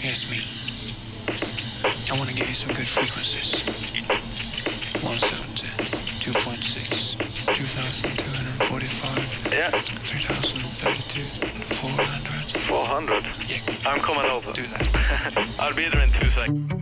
It's me. I want to give you some good frequencies. 170, 2.6, 2,245. Yeah. 3,032, 400. 400? Yeah. I'm coming over. Do that. I'll be there in 2 seconds.